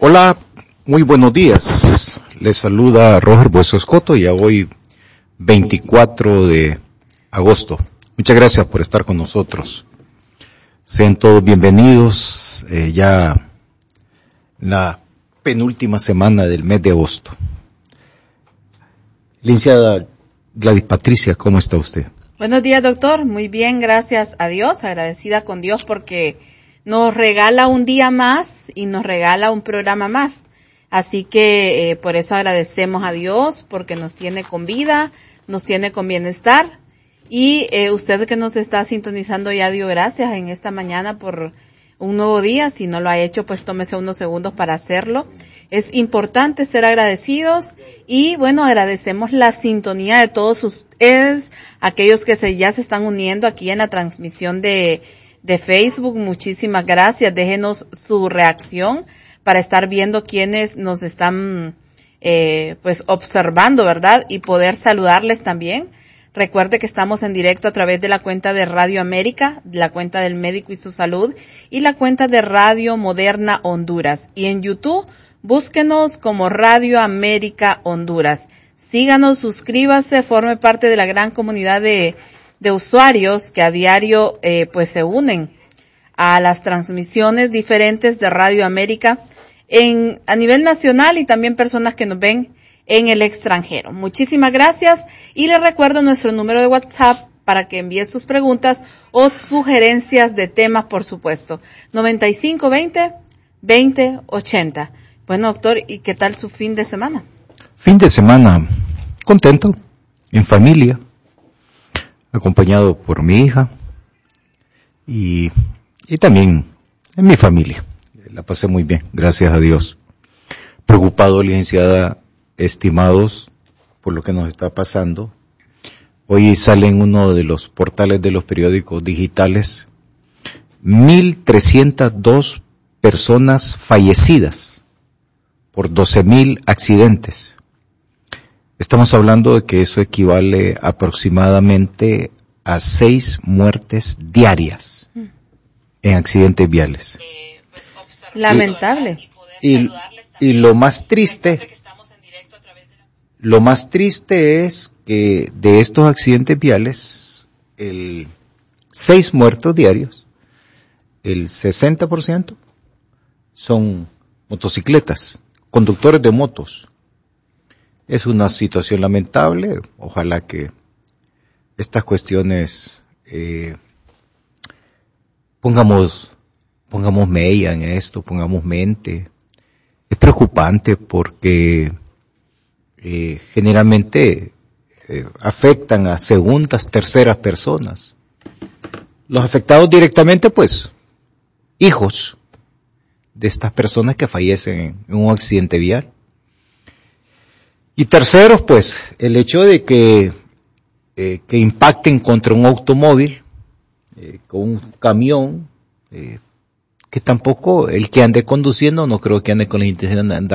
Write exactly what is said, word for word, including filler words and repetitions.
Hola, muy buenos días. Les saluda Roger Bueso Escoto y hoy veinticuatro de agosto. Muchas gracias por estar con nosotros. Sean todos bienvenidos eh, ya la penúltima semana del mes de agosto. Licenciada Gladys Patricia, ¿cómo está usted? Buenos días, doctor. Muy bien, gracias a Dios. Agradecida con Dios porque nos regala un día más y nos regala un programa más. Así que eh, por eso agradecemos a Dios porque nos tiene con vida, nos tiene con bienestar. Y eh, usted que nos está sintonizando ya dio gracias en esta mañana por un nuevo día. Si no lo ha hecho, pues tómese unos segundos para hacerlo. Es importante ser agradecidos y bueno, agradecemos la sintonía de todos ustedes, aquellos que se, ya se están uniendo aquí en la transmisión de, de Facebook. Muchísimas gracias. Déjenos su reacción para estar viendo quiénes nos están eh, pues observando, ¿verdad? Y poder saludarles también. Recuerde que estamos en directo a través de la cuenta de Radio América, la cuenta del Médico y su Salud y la cuenta de Radio Moderna Honduras. Y en YouTube, búsquenos como Radio América Honduras. Síganos, suscríbase, forme parte de la gran comunidad de, de usuarios que a diario eh, pues se unen a las transmisiones diferentes de Radio América en a nivel nacional y también personas que nos ven en el extranjero. Muchísimas gracias y les recuerdo nuestro número de WhatsApp para que envíe sus preguntas o sugerencias de temas, por supuesto. noventa y cinco veinte veinte ochenta. Bueno, doctor, ¿y qué tal su fin de semana? Fin de semana contento, en familia, acompañado por mi hija y, y también en mi familia. La pasé muy bien, gracias a Dios. Preocupado, licenciada, estimados, por lo que nos está pasando. Hoy sale en uno de los portales de los periódicos digitales mil trescientas dos personas fallecidas por doce mil accidentes. Estamos hablando de que eso equivale aproximadamente a seis muertes diarias en accidentes viales. Lamentable. Y, y, y lo más triste, lo más triste es que de estos accidentes viales, el seis muertos diarios, el sesenta por ciento son motocicletas, conductores de motos. Es una situación lamentable. Ojalá que estas cuestiones eh, pongamos pongamos mella en esto, pongamos mente. Es preocupante porque eh, generalmente eh, afectan a segundas, terceras personas. Los afectados directamente, pues, hijos de estas personas que fallecen en un accidente vial. Y terceros, pues, el hecho de que, eh, que impacten contra un automóvil, eh, con un camión, eh, que tampoco el que ande conduciendo no creo que ande con la intención de andar